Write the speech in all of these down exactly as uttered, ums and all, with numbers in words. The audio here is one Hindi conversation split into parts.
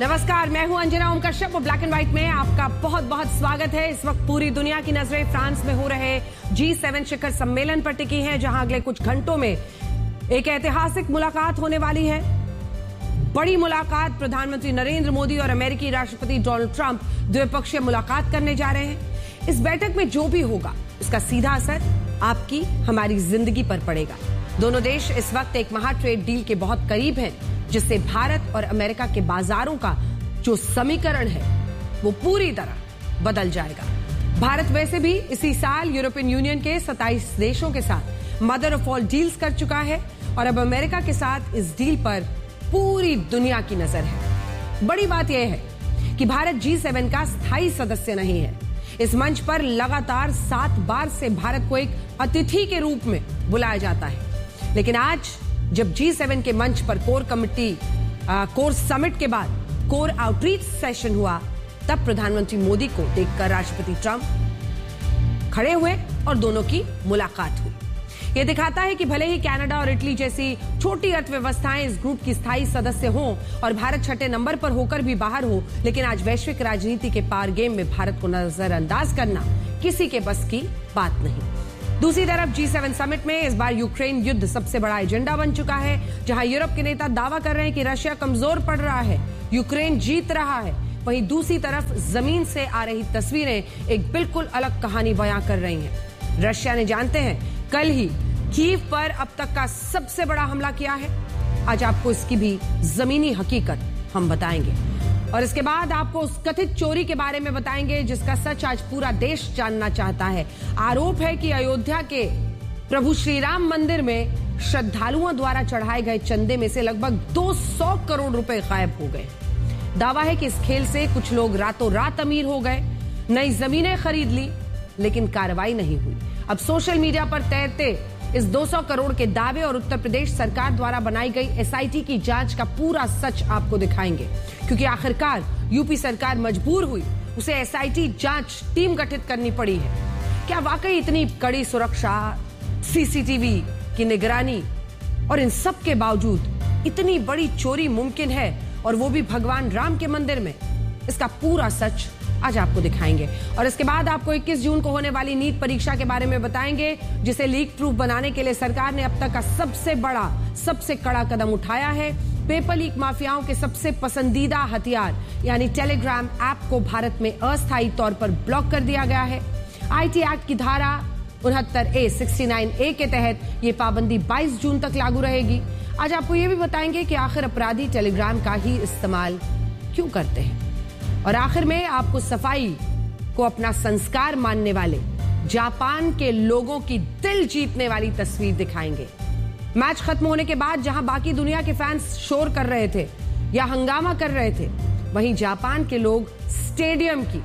नमस्कार, मैं हूं अंजना ओम कश्यप और ब्लैक एंड व्हाइट में आपका बहुत बहुत स्वागत है। इस वक्त पूरी दुनिया की नजरें फ्रांस में हो रहे जी सेवन शिखर सम्मेलन पर टिकी हैं, जहां अगले कुछ घंटों में एक ऐतिहासिक मुलाकात होने वाली है। बड़ी मुलाकात, प्रधानमंत्री नरेंद्र मोदी और अमेरिकी राष्ट्रपति डोनाल्ड ट्रंप द्विपक्षीय मुलाकात करने जा रहे हैं। इस बैठक में जो भी होगा उसका सीधा असर आपकी हमारी जिंदगी पर पड़ेगा। दोनों देश इस वक्त एक महा ट्रेड डील के बहुत करीब हैं, जिससे भारत और अमेरिका के बाजारों का जो समीकरण है वो पूरी तरह बदल जाएगा। भारत वैसे भी इसी साल यूरोपियन यूनियन के सत्ताईस देशों के साथ मदर ऑफ ऑल डील्स कर चुका है और अब अमेरिका के साथ इस डील पर पूरी दुनिया की नजर है। बड़ी बात यह है कि भारत जी सेवन का स्थायी सदस्य नहीं है। इस मंच पर लगातार सात बार से भारत को एक अतिथि के रूप में बुलाया जाता है, लेकिन आज जब जी सेवन के मंच पर कोर कमिटी कोर समिट के बाद कोर आउटरीच सेशन हुआ, तब प्रधानमंत्री मोदी को देखकर राष्ट्रपति ट्रंप खड़े हुए और दोनों की मुलाकात हुई। यह दिखाता है कि भले ही कनाडा और इटली जैसी छोटी अर्थव्यवस्थाएं इस ग्रुप की स्थायी सदस्य हों और भारत छठे नंबर पर होकर भी बाहर हो, लेकिन आज वैश्विक राजनीति के पार गेम में भारत को नजरअंदाज करना किसी के बस की बात नहीं। दूसरी तरफ जी सेवन समिट में इस बार यूक्रेन युद्ध सबसे बड़ा एजेंडा बन चुका है, जहां यूरोप के नेता दावा कर रहे हैं कि रशिया कमजोर पड़ रहा है, यूक्रेन जीत रहा है। वहीं दूसरी तरफ जमीन से आ रही तस्वीरें एक बिल्कुल अलग कहानी बयां कर रही हैं। रशिया ने, जानते हैं, कल ही कीव पर अब तक का सबसे बड़ा हमला किया है। आज आपको इसकी भी जमीनी हकीकत हम बताएंगे और इसके बाद आपको उस कथित चोरी के बारे में बताएंगे जिसका सच आज पूरा देश जानना चाहता है। आरोप है कि अयोध्या के प्रभु श्री राम मंदिर में श्रद्धालुओं द्वारा चढ़ाए गए चंदे में से लगभग दो सौ करोड़ रुपए गायब हो गए। दावा है कि इस खेल से कुछ लोग रातों रात अमीर हो गए, नई जमीनें खरीद ली, लेकिन कार्रवाई नहीं हुई। अब सोशल मीडिया पर तैरते इस दो सौ करोड़ के दावे और उत्तर प्रदेश सरकार द्वारा बनाई गई एस आई टी की जांच का पूरा सच आपको दिखाएंगे, क्योंकि आखिरकार यूपी सरकार मजबूर हुई, उसे एस आई टी जांच टीम गठित करनी पड़ी है। क्या वाकई इतनी कड़ी सुरक्षा, सी सी टी वी की निगरानी और इन सब के बावजूद इतनी बड़ी चोरी मुमकिन है, और वो भी भगवान राम के मंदिर में? इसका पूरा सच आज आपको दिखाएंगे और इसके बाद आपको इक्कीस जून को होने वाली नीट परीक्षा के बारे में बताएंगे, जिसे लीक प्रूफ बनाने के लिए सरकार ने अब तक का सबसे बड़ा, सबसे कड़ा कदम उठाया है। पेपर लीक माफियाओं के सबसे पसंदीदा हथियार यानी टेलीग्राम ऐप को भारत में अस्थायी तौर पर ब्लॉक कर दिया गया है। आई टी एक्ट की धारा उनहत्तर ए उनहत्तर ए के तहत ये पाबंदी बाईस जून तक लागू रहेगी। आज आपको ये भी बताएंगे कि आखिर अपराधी टेलीग्राम का ही इस्तेमाल क्यों करते हैं, और आखिर में आपको सफाई को अपना संस्कार मानने वाले जापान के लोगों की दिल जीतने वाली तस्वीर दिखाएंगे। मैच खत्म होने के बाद जहां बाकी दुनिया के फैंस शोर कर रहे थे या हंगामा कर रहे थे, वहीं जापान के लोग स्टेडियम की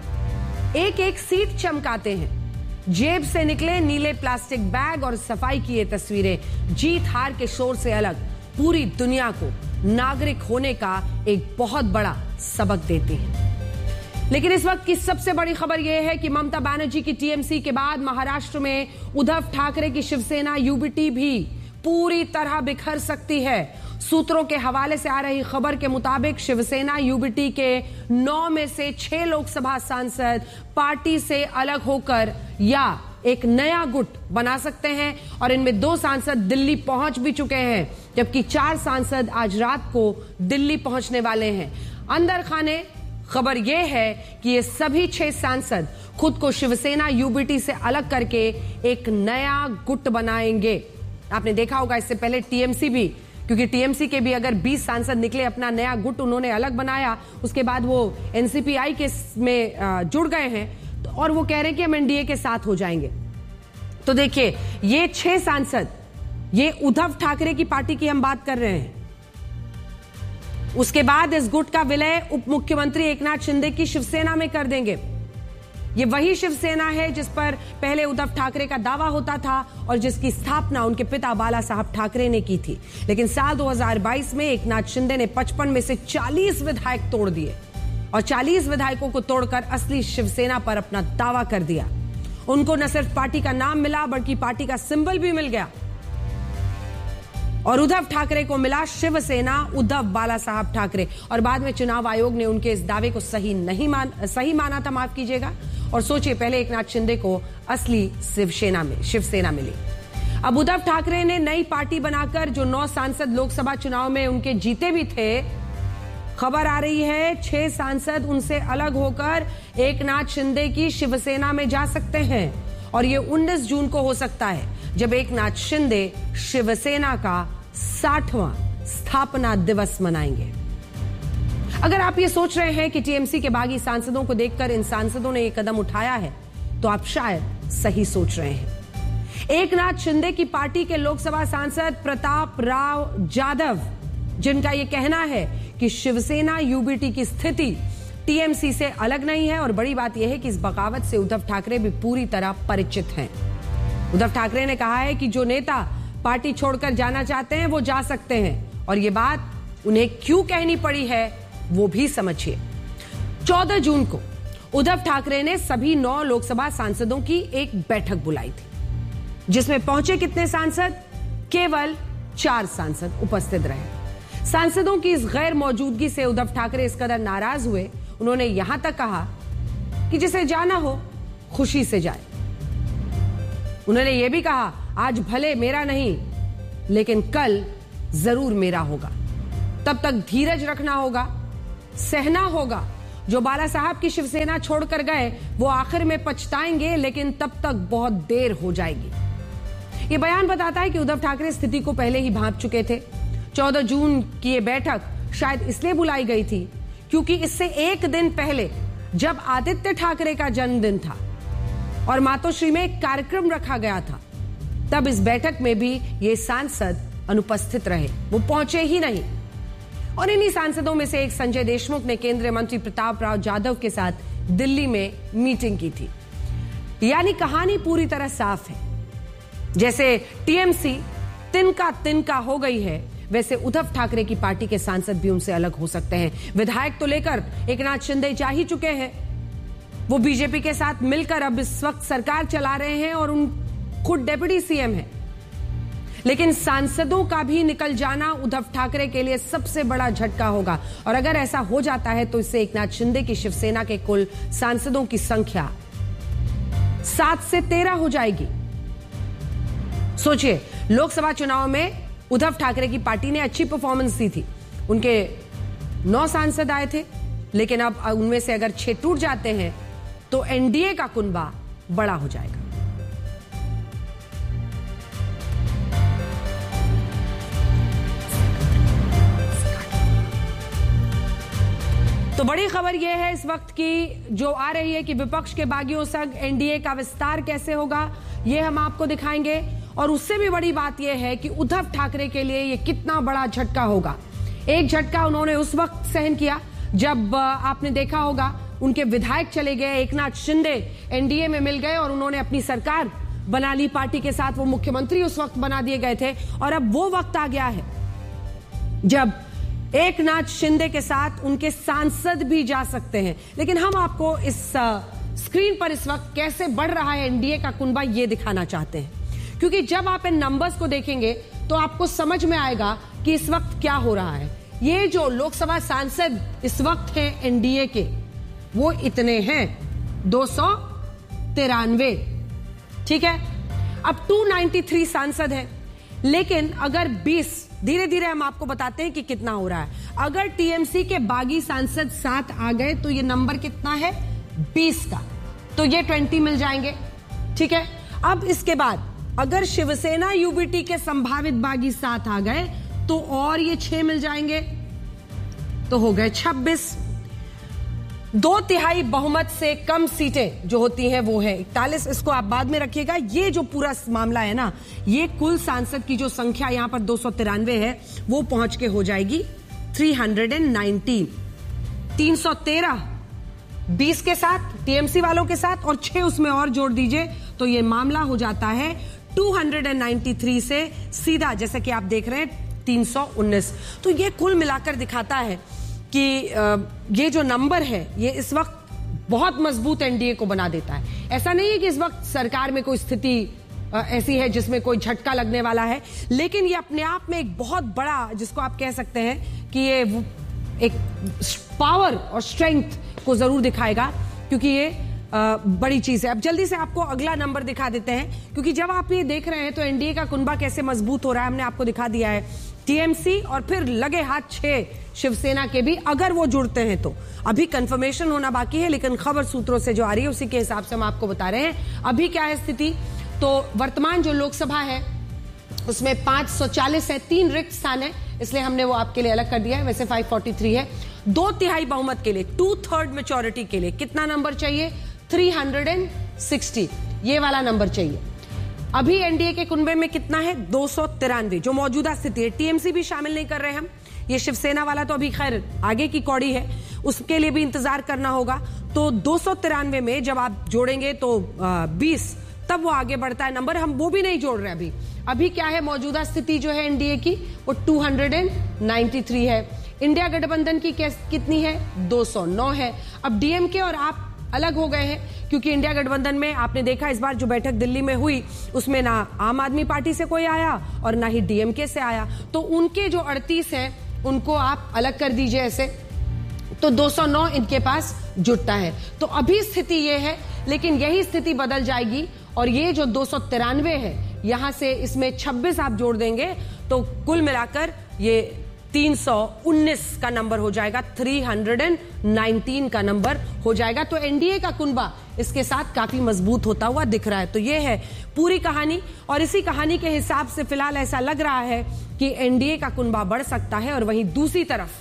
एक एक सीट चमकाते हैं। जेब से निकले नीले प्लास्टिक बैग और सफाई की ये तस्वीरें जीत हार के शोर से अलग पूरी दुनिया को नागरिक होने का एक बहुत बड़ा सबक देती है। लेकिन इस वक्त की सबसे बड़ी खबर यह है कि ममता बनर्जी की टी एम सी के बाद महाराष्ट्र में उद्धव ठाकरे की शिवसेना यू बी टी भी पूरी तरह बिखर सकती है। सूत्रों के हवाले से आ रही खबर के मुताबिक शिवसेना यू बी टी के नौ में से छह लोकसभा सांसद पार्टी से अलग होकर या एक नया गुट बना सकते हैं, और इनमें दो सांसद दिल्ली पहुंच भी चुके हैं, जबकि चार सांसद आज रात को दिल्ली पहुंचने वाले हैं। अंदर खाने खबर यह है कि ये सभी छह सांसद खुद को शिवसेना यू बी टी से अलग करके एक नया गुट बनाएंगे। आपने देखा होगा इससे पहले टी एम सी भी, क्योंकि टी एम सी के भी अगर बीस सांसद निकले, अपना नया गुट उन्होंने अलग बनाया, उसके बाद वो एन सी पी आई के में जुड़ गए हैं और वो कह रहे हैं कि हम एन डी ए के साथ हो जाएंगे। तो देखिए, ये छह सांसद, ये उद्धव ठाकरे की पार्टी की हम बात कर रहे हैं। उसके बाद इस गुट का विलय उप मुख्यमंत्री एकनाथ शिंदे की शिवसेना में कर देंगे। ये वही शिवसेना है जिस पर पहले उद्धव ठाकरे का दावा होता था और जिसकी स्थापना उनके पिता बाला साहब ठाकरे ने की थी। लेकिन साल दो हज़ार बाईस में एकनाथ शिंदे ने पचपन में से चालीस विधायक तोड़ दिए और चालीस विधायकों को तोड़कर असली शिवसेना पर अपना दावा कर दिया। उनको न सिर्फ पार्टी का नाम मिला, बल्कि पार्टी का सिंबल भी मिल गया। और उद्धव ठाकरे को मिला शिवसेना उद्धव बाला साहब ठाकरे। और बाद में चुनाव आयोग ने उनके इस दावे को सही नहीं मान सही माना था, माफ कीजिएगा। और सोचिए, पहले एकनाथ शिंदे को असली शिवसेना में शिवसेना मिली। अब उद्धव ठाकरे ने नई पार्टी बनाकर जो नौ सांसद लोकसभा चुनाव में उनके जीते भी थे, खबर आ रही है छह सांसद उनसे अलग होकर एकनाथ शिंदे की शिवसेना में जा सकते हैं। और ये उन्नीस जून को हो सकता है, जब एकनाथ शिंदे शिवसेना का साठवां स्थापना दिवस मनाएंगे। अगर आप ये सोच रहे हैं कि टीएमसी के बागी सांसदों को देखकर इन सांसदों ने ये कदम उठाया है, तो आप शायद सही सोच रहे हैं। एकनाथ शिंदे की पार्टी के लोकसभा सांसद प्रताप राव जाधव, जिनका यह कहना है कि शिवसेना यूबीटी की स्थिति टीएमसी से अलग नहीं है। और बड़ी बात यह है कि इस बगावत से उद्धव ठाकरे भी पूरी तरह परिचित हैं। उद्धव ठाकरे ने कहा है कि जो नेता पार्टी छोड़कर जाना चाहते हैं वो जा सकते हैं, और ये बात उन्हें क्यों कहनी पड़ी है वो भी समझिए। चौदह जून को उद्धव ठाकरे ने सभी नौ लोकसभा सांसदों की एक बैठक बुलाई थी, जिसमें पहुंचे कितने सांसद? केवल चार सांसद उपस्थित रहे। सांसदों की इस गैर मौजूदगी से उद्धव ठाकरे इस कदर नाराज हुए, उन्होंने यहां तक कहा कि जिसे जाना हो खुशी से जाए। उन्होंने यह भी कहा, आज भले मेरा नहीं लेकिन कल जरूर मेरा होगा। तब तक धीरज रखना होगा, सहना होगा। जो बाला साहब की शिवसेना छोड़कर गए वो आखिर में पछताएंगे, लेकिन तब तक बहुत देर हो जाएगी। यह बयान बताता है कि उद्धव ठाकरे स्थिति को पहले ही भांप चुके थे। चौदह जून की यह बैठक शायद इसलिए बुलाई गई थी क्योंकि इससे एक दिन पहले, जब आदित्य ठाकरे का जन्मदिन था और मातोश्री में एक कार्यक्रम रखा गया था, तब इस बैठक में भी ये सांसद अनुपस्थित रहे, वो पहुंचे ही नहीं। और इन्हीं सांसदों में से एक संजय देशमुख ने केंद्रीय मंत्री प्रताप राव जाधव के साथ दिल्ली में मीटिंग की थी। यानी कहानी पूरी तरह साफ है। जैसे टीएमसी तिनका तिनका हो गई है, वैसे उद्धव ठाकरे की पार्टी के सांसद भी उनसे अलग हो सकते हैं। विधायक तो लेकर एकनाथ शिंदे जा ही चुके हैं। वो बीजेपी के साथ मिलकर अब इस वक्त सरकार चला रहे हैं और उन खुद डेप्यूटी सीएम हैं। लेकिन सांसदों का भी निकल जाना उद्धव ठाकरे के लिए सबसे बड़ा झटका होगा। और अगर ऐसा हो जाता है तो इससे एकनाथ शिंदे की शिवसेना के कुल सांसदों की संख्या सात से तेरह हो जाएगी। सोचिए, लोकसभा चुनाव में उद्धव ठाकरे की पार्टी ने अच्छी परफॉर्मेंस दी थी। उनके नौ सांसद आए थे, लेकिन अब उनमें से अगर छह टूट जाते हैं तो एनडीए का कुनबा बड़ा हो जाएगा। तो बड़ी खबर यह है इस वक्त की जो आ रही है कि विपक्ष के बागियों संग एनडीए का विस्तार कैसे होगा, यह हम आपको दिखाएंगे। और उससे भी बड़ी बात यह है कि उद्धव ठाकरे के लिए यह कितना बड़ा झटका होगा। एक झटका उन्होंने उस वक्त सहन किया जब आपने देखा होगा उनके विधायक चले गए, एकनाथ शिंदे एनडीए में मिल गए और उन्होंने अपनी सरकार बना ली पार्टी के साथ। वो मुख्यमंत्री उस वक्त बना दिए गए थे। और अब वो वक्त आ गया है जब एकनाथ शिंदे के साथ उनके सांसद भी जा सकते हैं। लेकिन हम आपको इस स्क्रीन पर इस वक्त कैसे बढ़ रहा है एनडीए का कुनबा ये दिखाना चाहते हैं, क्योंकि जब आप इन नंबर्स को देखेंगे तो आपको समझ में आएगा कि इस वक्त क्या हो रहा है। ये जो लोकसभा सांसद इस वक्त हैं एनडीए के, वो इतने हैं दो सौ तिरानवे। ठीक है, अब दो सौ तिरानवे सांसद हैं। लेकिन अगर बीस, धीरे धीरे हम आपको बताते हैं कि कितना हो रहा है। अगर टीएमसी के बागी सांसद सात आ गए तो ये नंबर कितना है? बीस का। तो ये बीस मिल जाएंगे। ठीक है, अब इसके बाद अगर शिवसेना यूबीटी के संभावित बागी सात आ गए तो और ये छह मिल जाएंगे, तो हो गए छब्बीस। दो तिहाई बहुमत से कम सीटें जो होती हैं वो है इकतालीस। इसको आप बाद में रखिएगा। ये जो पूरा मामला है ना, ये कुल सांसद की जो संख्या यहां पर दो सौ तिरानवे है, वो पहुंच के हो जाएगी तीन सौ उन्नीस। तीन सौ तेरह बीस के साथ, टीएमसी वालों के साथ, और छह उसमें और जोड़ दीजिए तो ये मामला हो जाता है दो सौ तिरानवे से सीधा, जैसे कि आप देख रहे हैं, तीन सौ उन्नीस। तो ये कुल मिलाकर दिखाता है कि ये जो नंबर है ये इस वक्त बहुत मजबूत एनडीए को बना देता है। ऐसा नहीं है कि इस वक्त सरकार में कोई स्थिति ऐसी है जिसमें कोई झटका लगने वाला है, लेकिन ये अपने आप में एक बहुत बड़ा, जिसको आप कह सकते हैं कि ये एक पावर और स्ट्रेंथ को जरूर दिखाएगा, क्योंकि ये आ, बड़ी चीज है। अब जल्दी से आपको अगला नंबर दिखा देते हैं, क्योंकि जब आप ये देख रहे हैं तो एनडीए का कुनबा कैसे मजबूत हो रहा है, हमने आपको दिखा दिया है। टीएमसी और फिर लगे हाथ छह शिवसेना के भी, अगर वो जुड़ते हैं तो। अभी कंफर्मेशन होना बाकी है, लेकिन खबर सूत्रों से जो आ रही है उसी के हिसाब से हम आपको बता रहे हैं अभी क्या है स्थिति। तो वर्तमान जो लोकसभा है उसमें पांच सौ चालीस है, तीन रिक्त स्थान है, इसलिए हमने वो आपके लिए अलग कर दिया है। वैसे पाँच सौ तैंतालीस है। दो तिहाई बहुमत के लिए, टू थर्ड मेजॉरिटी के लिए कितना नंबर चाहिए? तीन सौ साठ, ये वाला नंबर चाहिए। अभी एनडीए के कुनबे में कितना है? दो सौ तिरानवे, जो मौजूदा स्थिति है। टीएमसी भी शामिल नहीं कर रहे हम, ये शिवसेना वाला तो अभी खैर आगे की कौड़ी है, उसके लिए भी इंतजार करना होगा। तो दो सौ तिरानवे में जब आप जोड़ेंगे तो बीस, तब वो आगे बढ़ता है नंबर। हम वो भी नहीं जोड़ रहे अभी। अभी क्या है मौजूदा स्थिति जो है एनडीए की, वो दो सौ तिरानवे है। इंडिया गठबंधन की कितनी है? दो सौ नौ है। अब डीएमके और आप अलग हो गए हैं, क्योंकि इंडिया गठबंधन में आपने देखा इस बार जो बैठक दिल्ली में हुई उसमें ना आम आदमी पार्टी से कोई आया और ना ही डीएमके से आया, तो उनके जो अड़तीस हैं उनको आप अलग कर दीजिए ऐसे, तो दो सौ नौ इनके पास जुटता है। तो अभी स्थिति ये है, लेकिन यही स्थिति बदल जाएगी और ये जो दो सौ तिरानवे है यहां से इसमें छब्बीस आप जोड़ देंगे तो कुल मिलाकर ये तीन सौ उन्नीस का नंबर हो जाएगा, तीन सौ उन्नीस का नंबर हो जाएगा। तो एनडीए का कुनबा इसके साथ काफी मजबूत होता हुआ दिख रहा है। तो ये है पूरी कहानी, और इसी कहानी के हिसाब से फिलहाल ऐसा लग रहा है कि एनडीए का कुनबा बढ़ सकता है। और वहीं दूसरी तरफ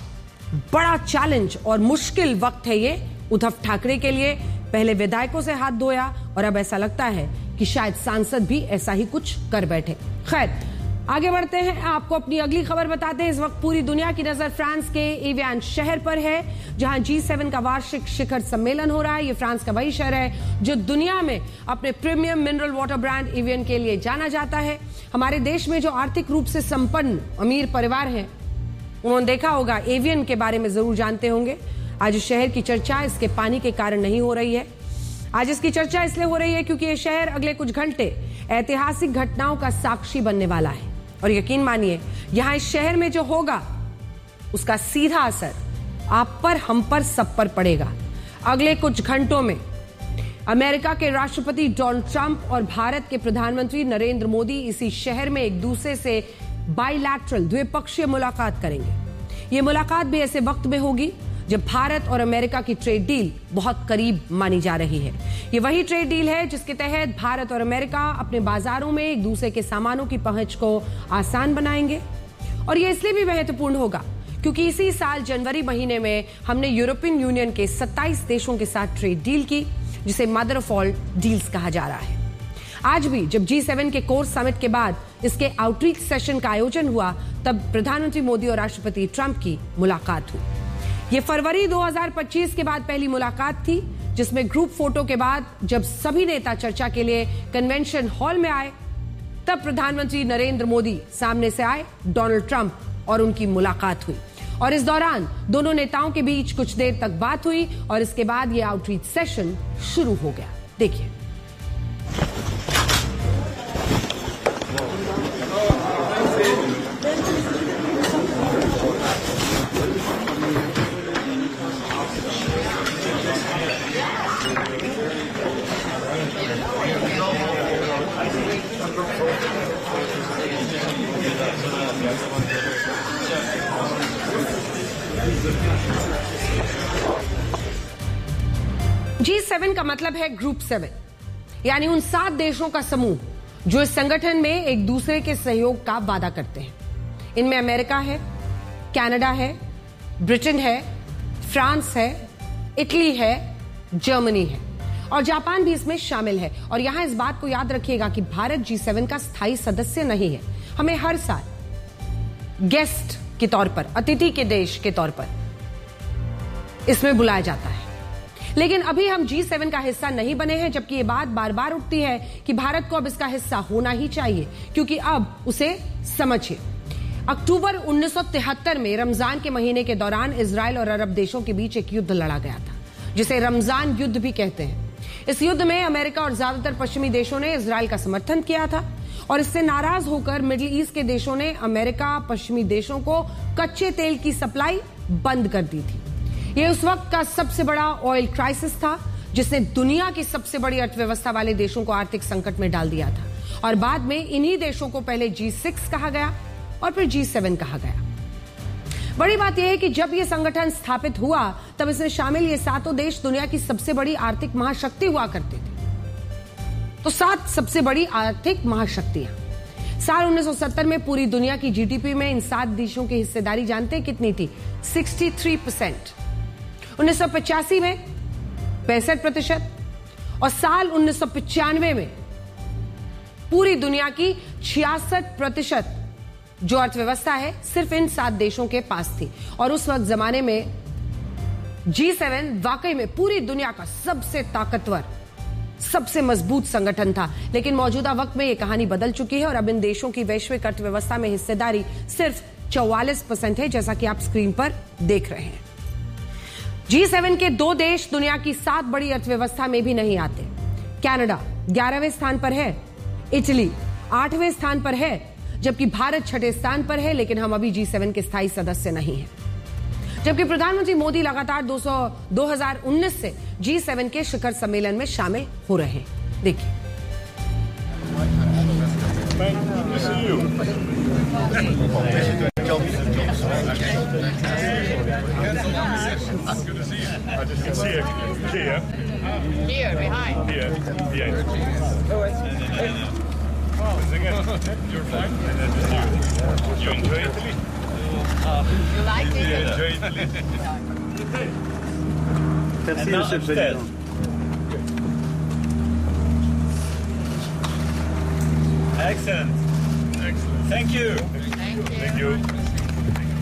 बड़ा चैलेंज और मुश्किल वक्त है ये उद्धव ठाकरे के लिए। पहले विधायकों से हाथ धोया और अब ऐसा लगता है कि शायद सांसद भी ऐसा ही कुछ कर बैठे। खैर, आगे बढ़ते हैं, आपको अपनी अगली खबर बताते हैं। इस वक्त पूरी दुनिया की नजर फ्रांस के एवियन शहर पर है, जहां जी सेवन का वार्षिक शिखर सम्मेलन हो रहा है। ये फ्रांस का वही शहर है जो दुनिया में अपने premium mineral water brand avian के लिए जाना जाता है। हमारे देश में जो आर्थिक रूप से संपन्न अमीर परिवार हैं, उन्होंने देखा होगा, एवियन के बारे में जरूर जानते होंगे। आज इस शहर की चर्चा इसके पानी के कारण नहीं हो रही है। आज इसकी चर्चा इसलिए हो रही है क्योंकि ये शहर अगले कुछ घंटे ऐतिहासिक घटनाओं का साक्षी बनने वाला है। और यकीन मानिए, यहां इस शहर में जो होगा उसका सीधा असर आप पर, हम पर, सब पर पड़ेगा। अगले कुछ घंटों में अमेरिका के राष्ट्रपति डोनाल्ड ट्रंप और भारत के प्रधानमंत्री नरेंद्र मोदी इसी शहर में एक दूसरे से बाइलैटरल, द्विपक्षीय मुलाकात करेंगे। ये मुलाकात भी ऐसे वक्त में होगी जब भारत और अमेरिका की ट्रेड डील बहुत करीब मानी जा रही है। ये वही ट्रेड डील है जिसके तहत भारत और अमेरिका अपने बाजारों में एक दूसरे के सामानों की पहुंच को आसान बनाएंगे। और ये इसलिए भी महत्वपूर्ण होगा क्योंकि इसी साल जनवरी महीने में हमने यूरोपियन यूनियन के सत्ताईस देशों के साथ ट्रेड डील की, जिसे मदर ऑफ ऑल डील्स कहा जा रहा है। आज भी जब जी सेवन के कोर समिट के बाद इसके आउटरीच सेशन का आयोजन हुआ, तब प्रधानमंत्री मोदी और राष्ट्रपति ट्रंप की मुलाकात हुई। ये फरवरी दो हज़ार पच्चीस के बाद पहली मुलाकात थी, जिसमें ग्रुप फोटो के बाद जब सभी नेता चर्चा के लिए कन्वेंशन हॉल में आए, तब प्रधानमंत्री नरेंद्र मोदी सामने से आए, डोनाल्ड ट्रंप और उनकी मुलाकात हुई। और इस दौरान दोनों नेताओं के बीच कुछ देर तक बात हुई और इसके बाद ये आउटरीच सेशन शुरू हो गया। देखिए। जी सेवन का मतलब है ग्रुप सेवन, यानी उन सात देशों का समूह जो इस संगठन में एक दूसरे के सहयोग का वादा करते हैं। इनमें अमेरिका है, कनाडा है, ब्रिटेन है, फ्रांस है, इटली है, जर्मनी है और जापान भी इसमें शामिल है। और यहां इस बात को याद रखिएगा कि भारत जी सेवन का स्थायी सदस्य नहीं है। हमें हर साल गेस्ट के तौर पर, अतिथि के देश के तौर पर इसमें बुलाया जाता है, लेकिन अभी हम जी सेवन का हिस्सा नहीं बने हैं, जबकि ये बात बार बार उठती है कि भारत को अब इसका हिस्सा होना ही चाहिए, क्योंकि अब उसे समझिए। अक्टूबर उन्नीस सौ तिहत्तर में रमजान के महीने के दौरान इजराइल और अरब देशों के बीच एक युद्ध लड़ा गया था, जिसे रमजान युद्ध भी कहते हैं। इस युद्ध में अमेरिका और ज्यादातर पश्चिमी देशों ने इजराइल का समर्थन किया था और इससे नाराज होकर मिडिल ईस्ट के देशों ने अमेरिका पश्चिमी देशों को कच्चे तेल की सप्लाई बंद कर दी थी। यह उस वक्त का सबसे बड़ा ऑयल क्राइसिस था जिसने दुनिया की सबसे बड़ी अर्थव्यवस्था वाले देशों को आर्थिक संकट में डाल दिया था और बाद में इन्हीं देशों को पहले जी सिक्स कहा गया और फिर जी सेवन कहा गया। बड़ी बात यह है कि जब यह संगठन स्थापित हुआ तब इसमें शामिल ये सातों देश दुनिया की सबसे बड़ी आर्थिक महाशक्ति हुआ करते थे। तो सात सबसे बड़ी आर्थिक महाशक्तियां। साल उन्नीस सौ सत्तर में पूरी दुनिया की जीडीपी में इन सात देशों की हिस्सेदारी जानते हैं कितनी थी? तिरसठ परसेंट। उन्नीस सौ पचासी में पैंसठ प्रतिशत और साल उन्नीस सौ पचानवे में पूरी दुनिया की छियासठ प्रतिशत जो अर्थव्यवस्था है सिर्फ इन सात देशों के पास थी। और उस वक्त जमाने में जी सेवन वाकई में पूरी दुनिया का सबसे ताकतवर, सबसे मजबूत संगठन था। लेकिन मौजूदा वक्त में यह कहानी बदल चुकी है और अब इन देशों की वैश्विक अर्थव्यवस्था में हिस्सेदारी सिर्फ चौवालीस परसेंट है, जैसा कि आप स्क्रीन पर देख रहे हैं। जी सेवन के दो देश दुनिया की सात बड़ी अर्थव्यवस्था में भी नहीं आते। कनाडा ग्यारहवें स्थान पर है, इटली आठवें स्थान पर है, जबकि भारत छठे स्थान पर है, लेकिन हम अभी जी सेवन के स्थायी सदस्य नहीं हैं। जबकि प्रधानमंत्री मोदी लगातार दो हज़ार उन्नीस से जी सेवन के शिखर सम्मेलन में शामिल हो रहे हैं। देखिए, You're fine. You enjoy Italy? You like it? You enjoy Italy? Merci, Monsieur le Président. Excellent. Excellent. Thank you. Thank you. Thank you.